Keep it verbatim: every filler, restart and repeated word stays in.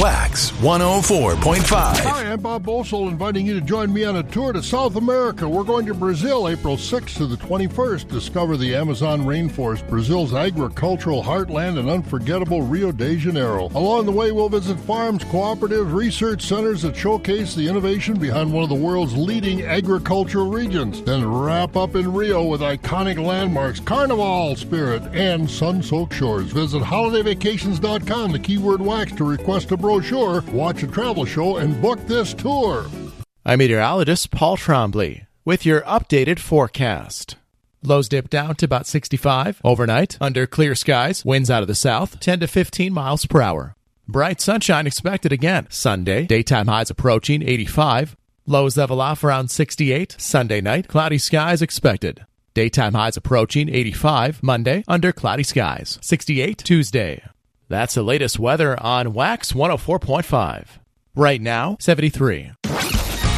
Wax one oh four point five. Hi, I'm Bob Bosel, inviting you to join me on a tour to South America. We're going to Brazil April sixth to the twenty-first. Discover the Amazon rainforest, Brazil's agricultural heartland, and unforgettable Rio de Janeiro. Along the way, we'll visit farms, cooperatives, research centers that showcase the innovation behind one of the world's leading agricultural regions. Then wrap up in Rio with iconic landmarks, carnival spirit, and sun-soaked shores. Visit holiday vacations dot com, the keyword wax, to request a brochure, watch a travel show, and book this tour. I'm meteorologist Paul Trombley with your updated forecast. Lows dip down to about sixty-five. Overnight, under clear skies, winds out of the south, ten to fifteen miles per hour. Bright sunshine expected again. Sunday, daytime highs approaching eighty-five. Lows level off around sixty-eight. Sunday night, cloudy skies expected. Daytime highs approaching eighty-five. Monday, under cloudy skies. sixty-eight Tuesday. That's the latest weather on Wax one oh four point five. Right now, seventy-three.